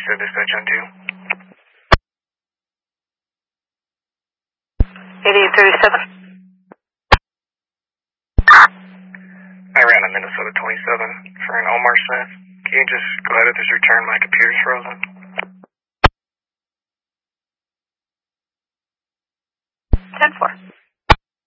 said dispatch on 2. 8837. I ran a Minnesota 27 for an Omar Smith. Can you just go ahead with this return? My computer's frozen.